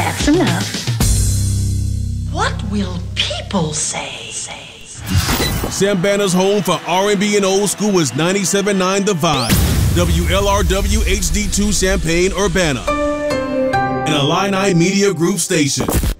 That's enough. What will people say? Sam Banner's home for R&B and old school is 97.9 The Vibe, WLRW HD2 Champaign, Urbana, an Illini Media Group station.